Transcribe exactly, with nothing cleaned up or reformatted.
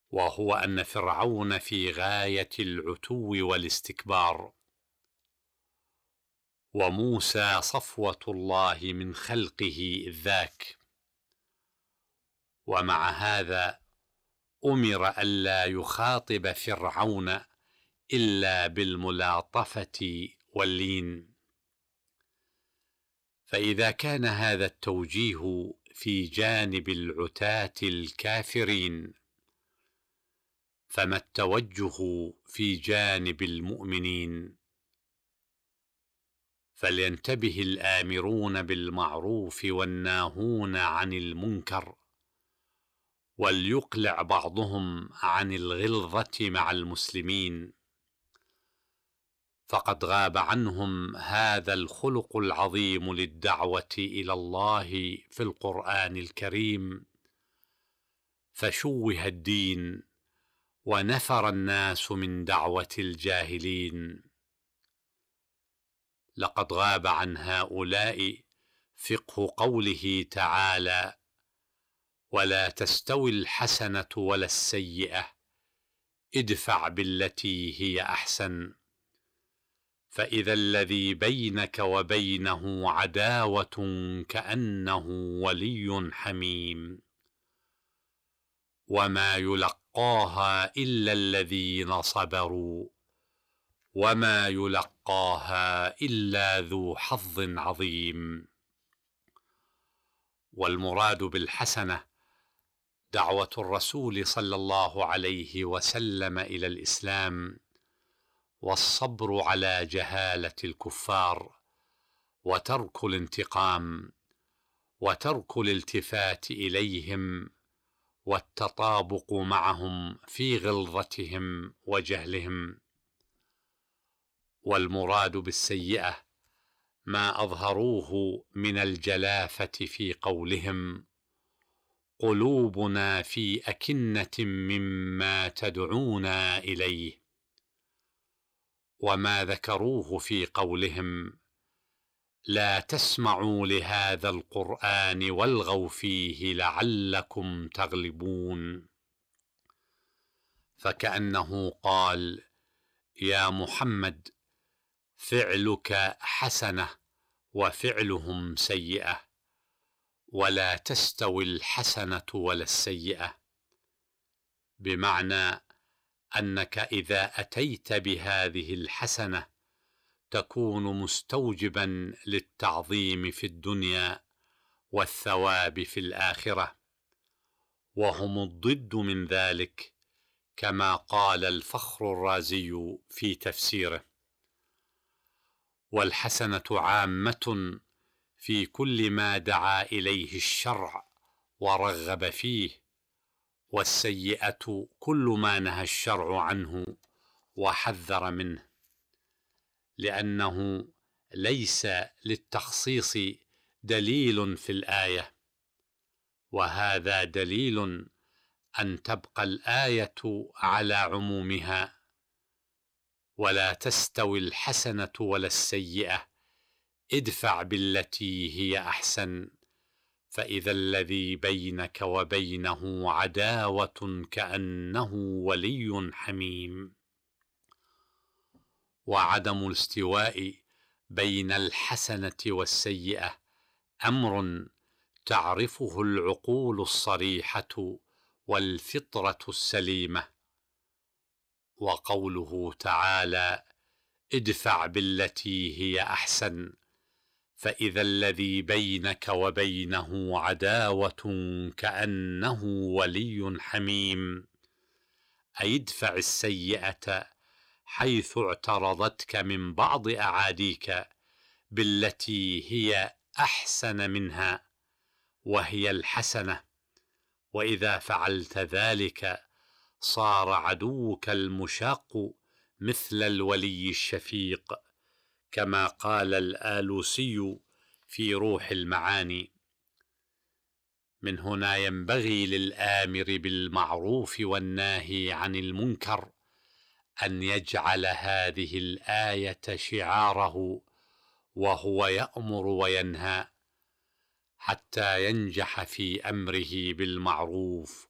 وهو أن فرعون في غاية العتو والاستكبار، وموسى صفوة الله من خلقه إذ ذاك. ومع هذا أمر ألا يخاطب فرعون إلا بالملاطفة واللين. فإذا كان هذا التوجيه في جانب العتاة الكافرين، فما التوجه في جانب المؤمنين؟ فلينتبه الآمرون بالمعروف والناهون عن المنكر، وليقلع بعضهم عن الغلظة مع المسلمين، فقد غاب عنهم هذا الخلق العظيم للدعوة إلى الله في القرآن الكريم، فشوه الدين ونفر الناس من دعوة الجاهلين. لقد غاب عن هؤلاء فقه قوله تعالى: ولا تستوي الحسنة ولا السيئة ادفع بالتي هي أحسن، فإذا الذي بينك وبينه عداوة كأنه ولي حميم، وما يلقاها إلا الذين صبروا وما يلقاها إلا ذو حظ عظيم. والمراد بالحسنة دعوة الرسول صلى الله عليه وسلم إلى الإسلام، والصبر على جهالة الكفار، وترك الانتقام، وترك الالتفات إليهم، والتطابق معهم في غلظتهم وجهلهم. والمراد بالسيئة ما أظهروه من الجلافة في قولهم: قلوبنا في أكنة مما تدعونا إليه، وما ذكروه في قولهم: لا تسمعوا لهذا القرآن والغوا فيه لعلكم تغلبون. فكأنه قال: يا محمد، فعلك حسنة وفعلهم سيئة، ولا تستوي الحسنة ولا السيئة، بمعنى أنك إذا أتيت بهذه الحسنة تكون مستوجبا للتعظيم في الدنيا والثواب في الآخرة، وهم الضد من ذلك، كما قال الفخر الرازي في تفسيره: والحسنة عامة في كل ما دعا إليه الشرع ورغب فيه، والسيئة كل ما نهى الشرع عنه وحذر منه، لأنه ليس للتخصيص دليل في الآية، وهذا دليل أن تبقى الآية على عمومها: ولا تستوي الحسنة ولا السيئة ادفع بالتي هي أحسن، فإذا الذي بينك وبينه عداوة كأنه ولي حميم. وعدم الاستواء بين الحسنة والسيئة أمر تعرفه العقول الصريحة والفطرة السليمة. وقوله تعالى: ادفع بالتي هي أحسن، فإذا الذي بينك وبينه عداوة كأنه ولي حميم، أي ادفع السيئة حيث اعترضتك من بعض أعاديك بالتي هي أحسن منها، وهي الحسنة، وإذا فعلت ذلك صار عدوك المشاق مثل الولي الشفيق، كما قال الآلوسي في روح المعاني: من هنا ينبغي للآمر بالمعروف والناهي عن المنكر أن يجعل هذه الآية شعاره وهو يأمر وينهى، حتى ينجح في أمره بالمعروف